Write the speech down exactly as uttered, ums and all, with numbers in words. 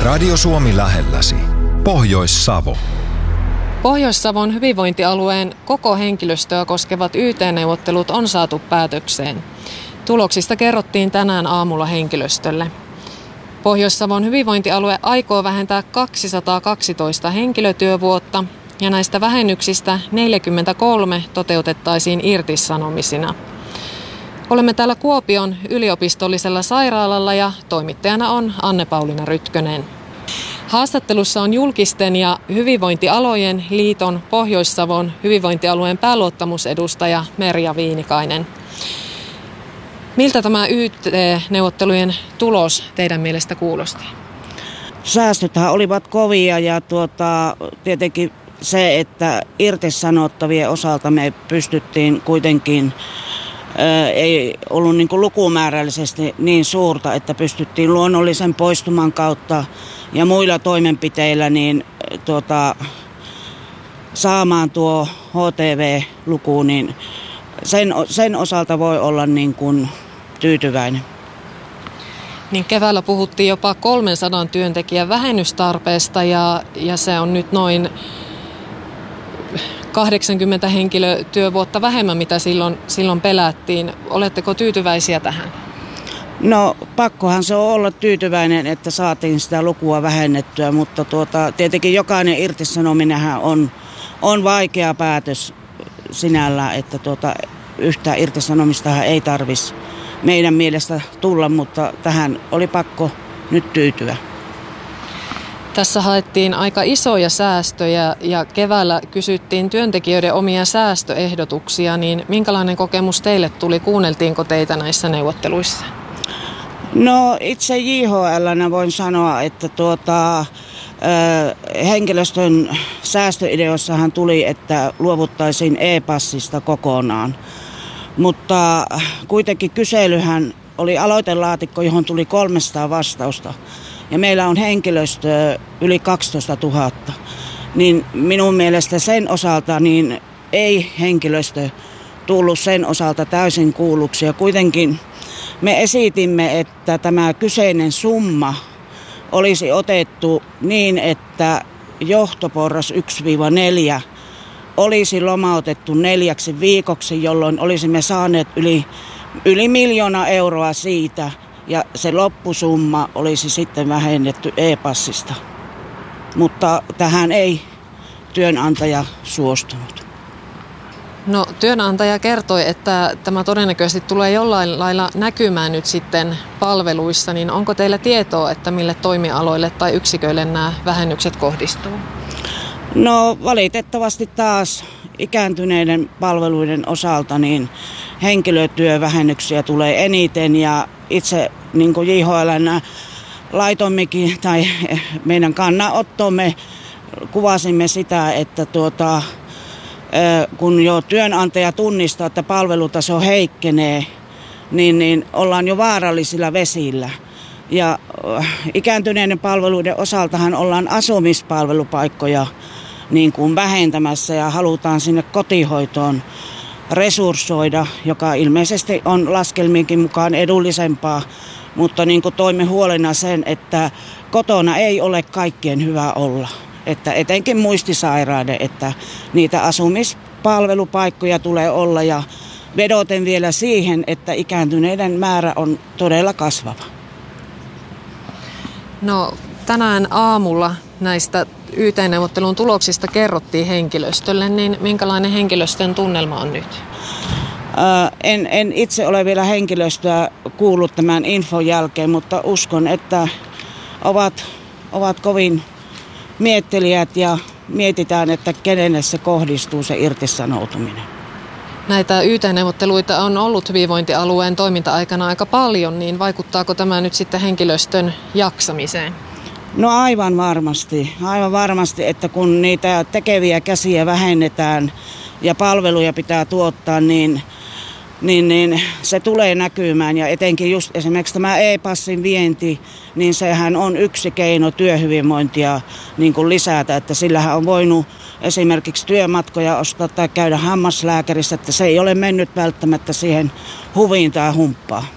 Radio Suomi lähelläsi. Pohjois-Savo. Pohjois-Savon hyvinvointialueen koko henkilöstöä koskevat Y T-neuvottelut on saatu päätökseen. Tuloksista kerrottiin tänään aamulla henkilöstölle. Pohjois-Savon hyvinvointialue aikoo vähentää kaksisataakaksitoista henkilötyövuotta ja näistä vähennyksistä neljäkymmentäkolme toteutettaisiin irtisanomisina. Olemme täällä Kuopion yliopistollisella sairaalalla ja toimittajana on Anne-Pauliina Rytkönen. Haastattelussa on julkisten ja hyvinvointialojen liiton Pohjois-Savon hyvinvointialueen pääluottamusedustaja Merja Viinikainen. Miltä tämä Y T-neuvottelujen tulos teidän mielestä kuulosti? Säästöthän olivat kovia ja tuota, tietenkin se, että irtisanottavien osalta me pystyttiin kuitenkin, ää, ei ollut niin kuin lukumäärällisesti niin suurta, että pystyttiin luonnollisen poistuman kautta ja muilla toimenpiteillä niin, tuota, saamaan tuo H T V-luku, niin sen, sen osalta voi olla niin kuin tyytyväinen. Niin keväällä puhuttiin jopa kolmensadan työntekijän vähennystarpeesta ja, ja se on nyt noin kahdeksankymmentä henkilötyövuotta vähemmän, mitä silloin, silloin pelättiin. Oletteko tyytyväisiä tähän? No pakkohan se on olla tyytyväinen, että saatiin sitä lukua vähennettyä, mutta tuota, tietenkin jokainen irtisanominenhan on, on vaikea päätös sinällään, että tuota, yhtään irtisanomistahan ei tarvitsisi meidän mielestä tulla, mutta tähän oli pakko nyt tyytyä. Tässä haettiin aika isoja säästöjä ja keväällä kysyttiin työntekijöiden omia säästöehdotuksia, niin minkälainen kokemus teille tuli? Kuunneltiinko teitä näissä neuvotteluissa? No itse J H L:nä voin sanoa, että tuota, henkilöstön säästöideossahan tuli, että luovuttaisiin e-passista kokonaan. Mutta kuitenkin kyselyhän oli aloitelaatikko, johon tuli kolmesataa vastausta. Ja meillä on henkilöstö yli kaksitoista tuhatta. Niin minun mielestä sen osalta niin ei henkilöstö tullut sen osalta täysin kuulluksi. Ja kuitenkin me esitimme, että tämä kyseinen summa olisi otettu niin, että johtoporras yksi neljä olisi lomautettu neljäksi viikoksi, jolloin olisimme saaneet yli, yli miljoona euroa siitä ja se loppusumma olisi sitten vähennetty e-passista. Mutta tähän ei työnantaja suostunut. No työnantaja kertoi, että tämä todennäköisesti tulee jollain lailla näkymään nyt sitten palveluissa, niin onko teillä tietoa, että mille toimialoille tai yksiköille nämä vähennykset kohdistuu? No valitettavasti taas ikääntyneiden palveluiden osalta niin henkilötyövähennyksiä tulee eniten ja itse niin kuin J H L:nä laitommekin tai meidän kannanottomme kuvasimme sitä, että tuota, kun jo työnantaja tunnistaa, että palvelutaso heikkenee, niin, niin ollaan jo vaarallisilla vesillä. Ja ikääntyneiden palveluiden osaltahan ollaan asumispalvelupaikkoja niin kuin vähentämässä ja halutaan sinne kotihoitoon resurssoida, joka ilmeisesti on laskelmienkin mukaan edullisempaa, mutta niin kuin toimme huolena sen, että kotona ei ole kaikkien hyvä olla. Että etenkin muistisairaiden, että niitä asumispalvelupaikkoja tulee olla ja vedoten vielä siihen, että ikääntyneiden määrä on todella kasvava. No tänään aamulla näistä Y T-neuvottelun tuloksista kerrottiin henkilöstölle, niin minkälainen henkilöstön tunnelma on nyt? Ää, en, en itse ole vielä henkilöstöä kuullut tämän infon jälkeen, mutta uskon, että ovat, ovat kovin miettelijät ja mietitään, että kenelle se kohdistuu se irtisanoutuminen. Näitä Y T-neuvotteluita on ollut hyvinvointialueen toiminta-aikana aika paljon, niin vaikuttaako tämä nyt sitten henkilöstön jaksamiseen? No aivan varmasti, aivan varmasti, että kun niitä tekeviä käsiä vähennetään ja palveluja pitää tuottaa, niin, niin, niin se tulee näkymään. Ja etenkin just esimerkiksi tämä e-passin vienti, niin sehän on yksi keino työhyvinvointia niin kuin lisätä, että sillähän on voinut esimerkiksi työmatkoja ostaa tai käydä hammaslääkärissä, että se ei ole mennyt välttämättä siihen huviin tai humppaan.